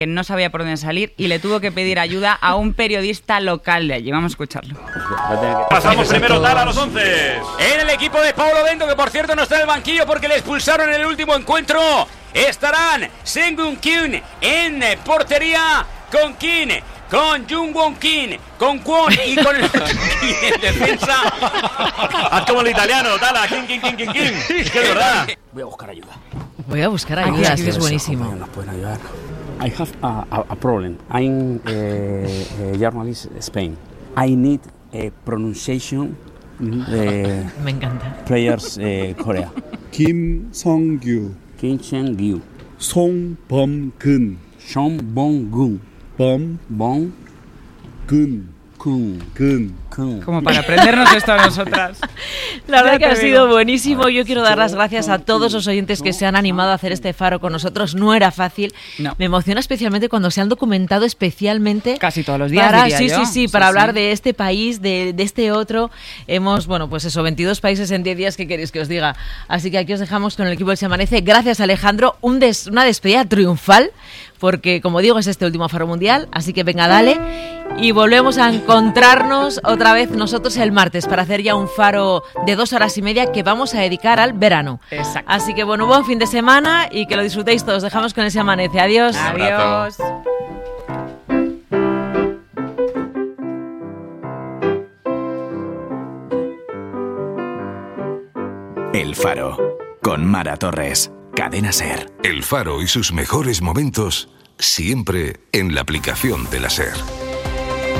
que no sabía por dónde salir y le tuvo que pedir ayuda a un periodista local de allí. Vamos a escucharlo. Pasamos primero tal a los 11. En el equipo de Paulo Bento, que por cierto no está en el banquillo porque le expulsaron en el último encuentro, estarán Sengun Kim en portería con Kim, con Jungwon Kim, con Kwon y con el Kim en defensa. Haz como el italiano, Tala, Kim. Es que de verdad. Voy a buscar ayuda. Voy a buscar ayuda, es buenísimo. Nos pueden ayudar. I have a problem. I'm a journalist in Spain. I need a pronunciation. Me encanta. Players Korea. Kim Song-gyu, Kim Song-gyu, Song Bom-gun, Song Bong-gun, Bom-gun, Gun. Como para aprendernos esto a nosotras. La verdad que ha sido buenísimo. Yo quiero dar las gracias a todos los oyentes que se han animado a hacer este faro con nosotros. No era fácil. No. Me emociona especialmente cuando se han documentado especialmente. Casi todos los días, para, diría yo. Sí, para hablar de este país, de este otro. Hemos, 22 países en 10 días, ¿qué queréis que os diga? Así que aquí os dejamos con el equipo del Se Amanece. Gracias, Alejandro. Una despedida triunfal, porque, como digo, es este último faro mundial. Así que venga, dale. Y volvemos a encontrarnos otra vez nosotros el martes para hacer ya un faro de 2 horas y media que vamos a dedicar al verano. Exacto. Así que buen fin de semana y que lo disfrutéis todos. Dejamos con ese Amanece. Adiós. Adiós. El Faro, con Mara Torres, Cadena SER. El Faro y sus mejores momentos siempre en la aplicación de la SER.